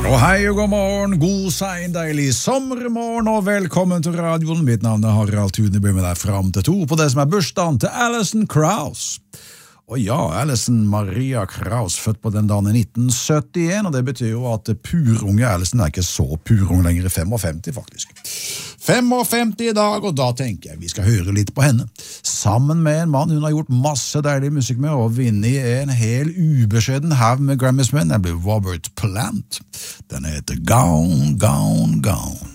Og hei og god morgen, god sein, deilig sommermorgen og velkommen til radioen. Mitt navn er Harald Thune, blir med deg fram til 2 på det som er bursdagen til Alison Krauss. Og ja, Alison Maria Krauss, født på den dagen i 1971, og det betyr jo at purunge Alison er ikke så purung lenger, 55 faktisk. 55 i dag, og da tenker jeg vi skal høre litt på henne. Sammen med en mann hun har gjort masse deilig musikk med, og vinner en hel ubeskjeden haug med Grammys med, nemlig Robert Plant. Den heter Gone, Gone, Gone.